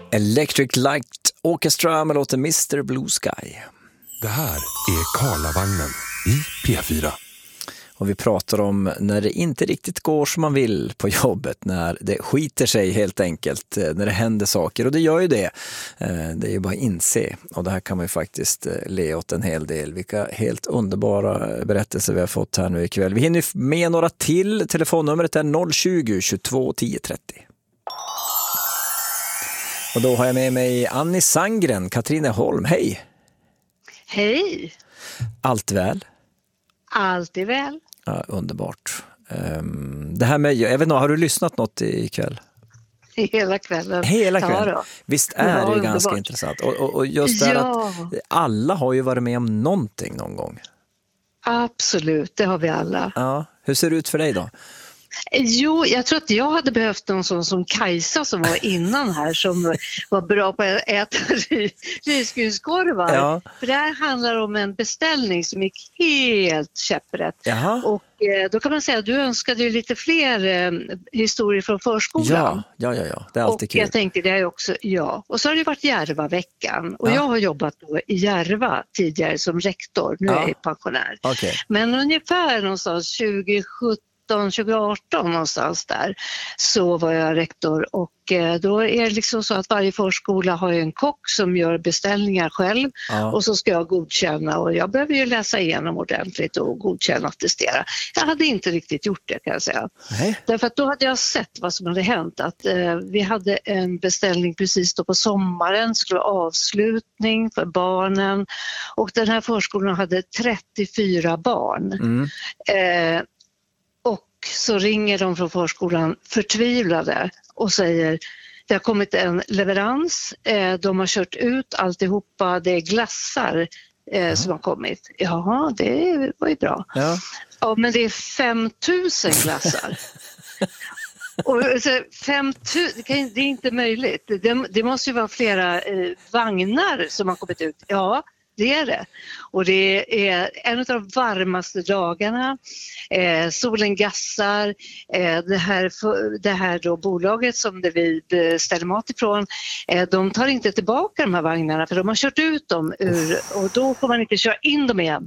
Electric Light Orchestra med låten Mr. Blue Sky. Det här är Karlavagnen i P4. Och vi pratar om när det inte riktigt går som man vill på jobbet, när det skiter sig helt enkelt, när det händer saker. Och det gör ju det. Det är ju bara att inse. Och det här kan man ju faktiskt le åt en hel del. Vilka helt underbara berättelser vi har fått här nu ikväll. Vi hinner med några till. Telefonnumret är 020 22 10 30. Och då har jag med mig Annie Sandgren, Katrineholm. Hej! Hej! Allt väl? Allt är väl. Ja, underbart. Det här med, jag vet inte, har du lyssnat något ikväll? Hela kvällen. Hela kvällen. Ja, visst är det ju underbart. ganska intressant. Och just det att alla har ju varit med om någonting någon gång. Absolut, det har vi alla. Ja. Hur ser det ut för dig då? Jo, jag tror att jag hade behövt någon sån som Kajsa som var innan här, som var bra på att äta risgrynskorvar. Ja. För det här handlar om en beställning som gick helt käpprätt. Jaha. Och då kan man säga att du önskade ju lite fler historier från förskolan. Ja. Det är alltid och kul. Jag tänkte det är också, ja. Och så har det varit Järva-veckan. Och jag har jobbat då i Järva tidigare som rektor. Nu är jag pensionär. Okay. Men ungefär någonstans 2018 någonstans där så var jag rektor, och då är det liksom så att varje förskola har en kock som gör beställningar själv och så ska jag godkänna, och jag behöver ju läsa igenom ordentligt och godkänna och testera. Jag hade inte riktigt gjort det, kan jag säga. Nej. Därför att då hade jag sett vad som hade hänt, att vi hade en beställning precis då på sommaren, skulle vara avslutning för barnen, och den här förskolan hade 34 barn. Så ringer de från förskolan förtvivlade och säger: det har kommit en leverans, de har kört ut alltihopa, det är glassar som har kommit. Ja, det var ju bra. Ja, men det är 5000 glassar. Och så 5000, det är inte möjligt. Det måste ju vara flera vagnar som har kommit ut. Ja, det är det. Och det är en av de varmaste dagarna. Solen gassar. Det här då bolaget som vi beställer mat ifrån, de tar inte tillbaka de här vagnarna, för de har kört ut dem och då får man inte köra in dem igen.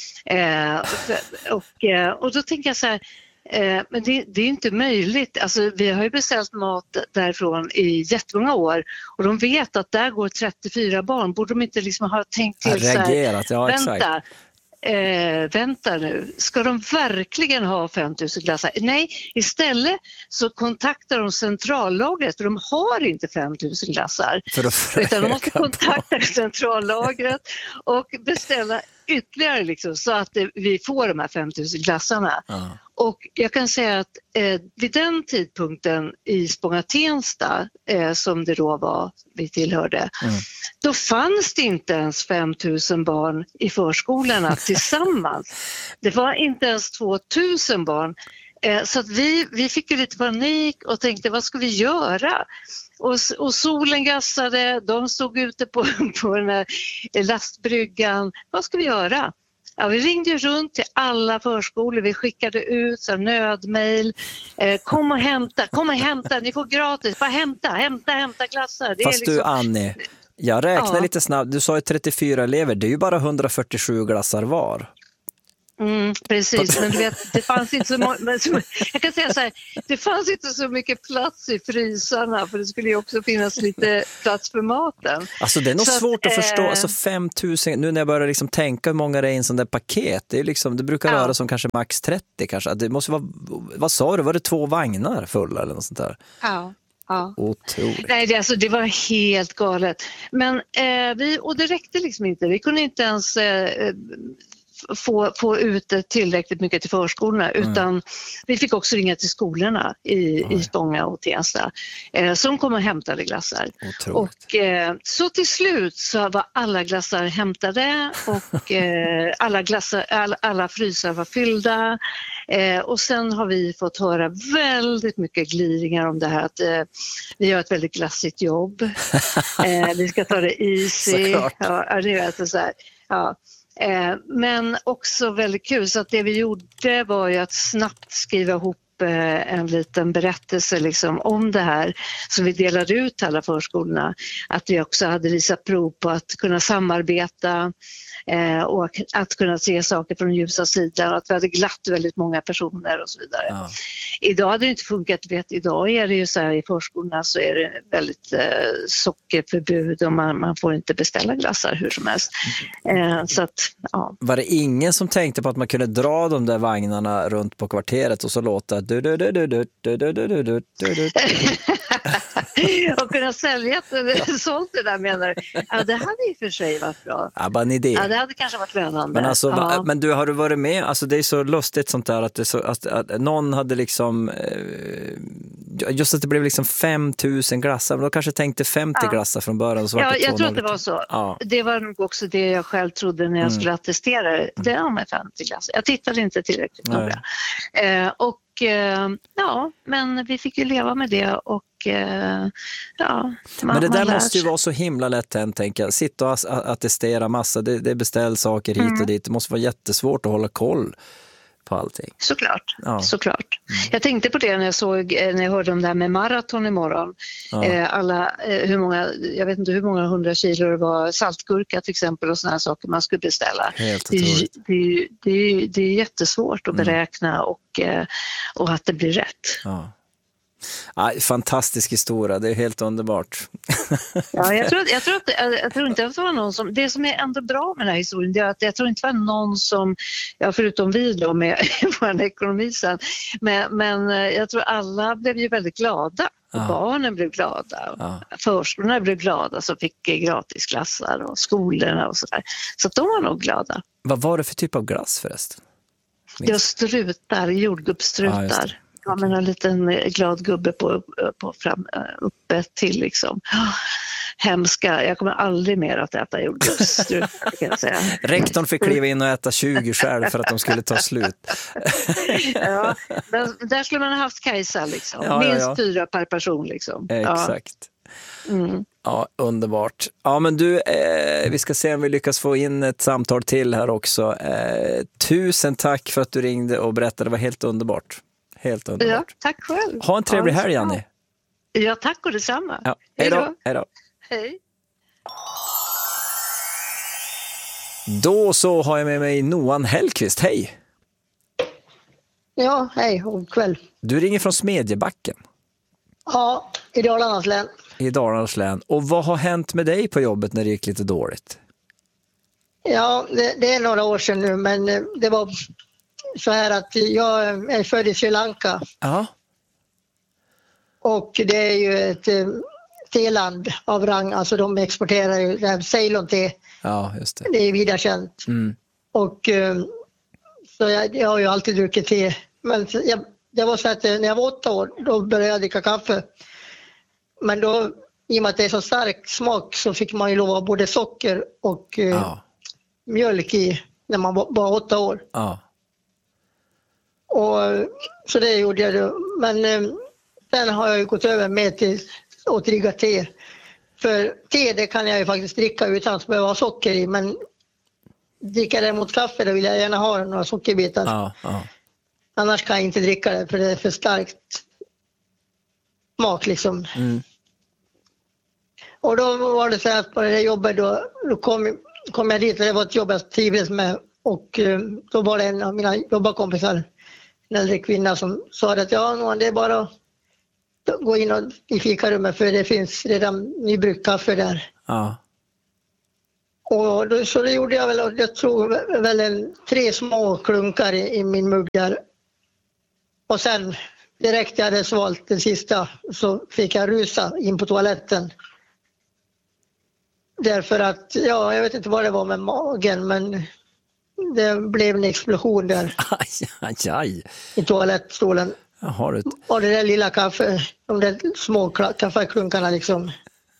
Och då tänker jag så här, men det är inte möjligt. Alltså, vi har ju beställt mat därifrån i jättemånga år, och de vet att där går 34 barn. Borde de inte liksom ha tänkt till reagerat, så här, vänta nu, ska de verkligen ha 5000 glassar? Nej, istället så kontaktar de centrallagret, för de har inte 5000 glassar. Utan de måste kontakta centrallagret och beställa ytterligare liksom, så att vi får de här 5000 glassarna. Och jag kan säga att vid den tidpunkten i Spånga-Tensta, som det då var vi tillhörde, då fanns det inte ens 5000 barn i förskolorna tillsammans. Det var inte ens 2000 barn. Så att vi fick ju lite panik och tänkte, vad ska vi göra? Och solen gassade, de stod ute på den här lastbryggan. Vad ska vi göra? Ja, vi ringde runt till alla förskolor, vi skickade ut så nödmail. Kom och hämta, ni får gratis. Bara hämta glassar. Det Fast är liksom... du, Annie, jag räknar lite snabbt. Du sa ju 34 elever, det är ju bara 147 glassar var. Precis, men du vet, det fanns inte så jag kan säga så här, det fanns inte så mycket plats i frysarna, för det skulle ju också finnas lite plats för maten. Alltså det är nog så svårt att förstå, alltså 5000, nu när jag börjar liksom tänka hur många det är i en sån där paket, det är liksom, det brukar röra som kanske max 30 kanske, det måste vara, vad sa du, var det 2 vagnar fulla eller något sånt där? Ja. Otroligt. Nej, det var helt galet. Men och det räckte liksom inte, vi kunde inte ens få ut tillräckligt mycket till förskolorna, utan vi fick också ringa till skolorna i Spånga och Tensta som kom och hämtade glassar. Och så till slut så var alla glassar hämtade, och alla frysar var fyllda, och sen har vi fått höra väldigt mycket gliringar om det här att vi gör ett väldigt glassigt jobb. Vi ska ta det easy. Men också väldigt kul, så att det vi gjorde var ju att snabbt skriva ihop en liten berättelse liksom om det här som vi delade ut till alla förskolorna. Att vi också hade visat prov på att kunna samarbeta och att kunna se saker från ljusa sidan och att vi hade glatt väldigt många personer och så vidare. Ja. Idag hade det inte funkat, idag är det ju så här i förskolorna så är det väldigt sockerförbud och man får inte beställa glassar hur som helst. Så att, ja. Var det ingen som tänkte på att man kunde dra de där vagnarna runt på kvarteret och så låta och kunna sälja sålt det där menar du? Ja, det hade i och för sig varit bra. Ja, bara en idé. Ja, det hade kanske varit lönande. Men, alltså, men du, har du varit med? Alltså det är så lustigt sånt där att, att någon hade liksom just att det blev liksom 5000 glassar. Men de kanske tänkte 50 glassar från början. Och så ja, jag tror att det var så. Ja. Det var nog också det jag själv trodde när jag skulle attestera det. Det är med 50 glassar. Jag tittade inte tillräckligt noga. Ja, men vi fick ju leva med det och men det där måste ju vara så himla lätt hänt, tänker jag. Sitta och attestera massa, det beställ saker hit och dit. Det måste vara jättesvårt att hålla koll på allting. Såklart. Jag tänkte på det när jag hörde om det här med maraton imorgon. Hur många, jag vet inte hur många 100 kilo det var saltgurka till exempel och såna här saker man skulle beställa. Det är jättesvårt att beräkna och att det blir rätt. Ja. Fantastisk historia, det är helt underbart. Ja, jag tror inte att det var någon som, det som är ändå bra med den här historien, det är att jag tror inte det var någon som, förutom vi då med vår ekonomi sen, men jag tror alla blev ju väldigt glada. Och barnen blev glada, förskolorna blev glada som fick gratisklasser och skolorna och sådär. Så att de var nog glada. Vad var det för typ av glass förresten? Det var strutar, jordgubbsstrutar. Ja, men en liten glad gubbe på fram, uppe till liksom. Hemska, jag kommer aldrig mer att äta jordgubbsstrutar kan jag säga. Rektorn fick kliva in och äta 20 själv för att de skulle ta slut. Ja, där skulle man ha haft Kajsa liksom. Minst 4 per person liksom. Exakt. Ja, underbart. Ja, men du, vi ska se om vi lyckas få in ett samtal till här också. Tusen tack för att du ringde och berättade, det var helt underbart. Helt underbart. Ja, tack själv. Ha en trevlig helg, Annie. Ja, tack och detsamma. Ja, hej då. Hej. Då så har jag med mig Noan Hellqvist. Hej. Ja, hej och kväll. Du ringer från Smedjebacken. Ja, i Dalarnas län. I Dalarnas län. Och vad har hänt med dig på jobbet när det gick lite dåligt? Ja, det är några år sedan nu, men det var så här att jag är född i Sri Lanka. Ja. Och det är ju ett teland av rang, alltså de exporterar ju Ceylon-te. Ja, just det. Det är vida känt. Och så jag har ju alltid druckit te. Men det var så att när jag var 8 år, då började jag dricka kaffe. Men då, i och med att det är så stark smak, så fick man ju lov att ha både socker och mjölk i när man var 8 år. Ja. Och så det gjorde jag då. Men sen har jag ju gått över med till att dricka te. För te, det kan jag ju faktiskt dricka utan att behöva ha socker i. Men dricka det mot kaffe, då vill jag gärna ha några sockerbitar. Annars kan jag inte dricka det, för det är för starkt smak liksom. Och då var det så att på det jobbet då kom jag dit, och det var ett jobb jag trivdes med. Och då var det en av mina jobbarkompisar, en äldre kvinna, som sa att det är bara att gå in i fikarummet, för det finns redan nybryggt kaffe där. Ja. Och då, så det gjorde jag väl, och jag tror väl 3 små klunkar i min mugg där. Och sen direkt jag hade svalt den sista, så fick jag rusa in på toaletten. Därför att, jag vet inte vad det var med magen, men det blev en explosion där. Aj. I toalettstolen. Jaha, och det där lilla kaffe, de där små kaffeklunkarna liksom.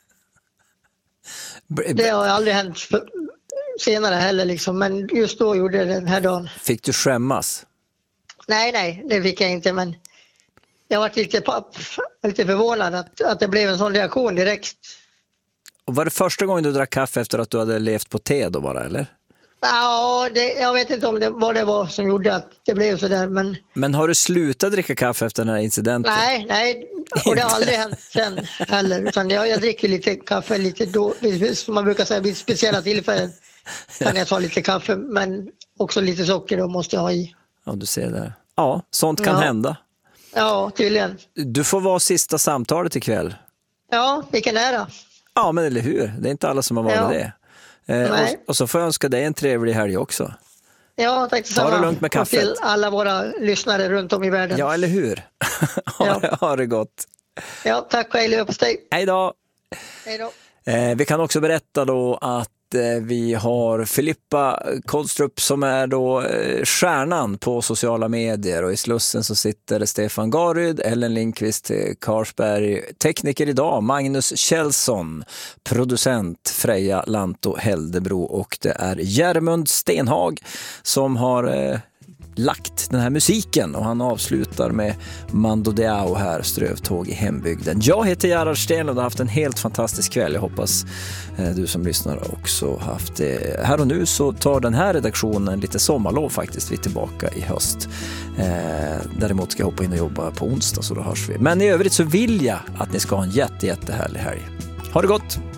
Det har aldrig hänt senare heller liksom, men just då gjorde det den här dagen. Fick du skämmas? Nej, det fick jag inte, men jag var lite förvånad att det blev en sån reaktion direkt. Och var det första gången du drack kaffe efter att du hade levt på te då bara, eller? Ja, jag vet inte om vad det var som gjorde att det blev så där. Men har du slutat dricka kaffe efter den här incidenten? Nej. Och det har aldrig hänt sen heller. Utan jag dricker lite kaffe lite då. Som man brukar säga, vid speciella tillfällen kan jag ta lite kaffe. Men också lite socker då måste jag ha i. Ja, du ser det. Ja, sånt kan hända. Ja, tydligen. Du får vara sista samtalet ikväll. Ja, vilken ära. Ja, men eller hur? Det är inte alla som har varit det. Och så får jag önska dig en trevlig helg också. Ja, tack detsamma. Ta det lugnt med kaffet. Och till alla våra lyssnare runt om i världen. Ja, eller hur? Ha det gott. Ja, tack och hej på dig. Hej då. Hej då. Vi kan också berätta då att vi har Filippa Kodstrup som är då stjärnan på sociala medier, och i Slussen så sitter Stefan Garyd, Ellen Lindqvist Karsberg, tekniker idag Magnus Kjellson, producent Freja Lanto Heldebro, och det är Järmund Stenhag som har lagt den här musiken, och han avslutar med Mando Diao här, Strövtåg i hembygden. Jag heter Gerhard Sten och har haft en helt fantastisk kväll. Jag hoppas du som lyssnar också haft det. Här och nu så tar den här redaktionen lite sommarlov faktiskt. Vi är tillbaka i höst. Däremot ska jag hoppa in och jobba på onsdag, så då hörs vi. Men i övrigt så vill jag att ni ska ha en jättehärlig helg. Ha det gott!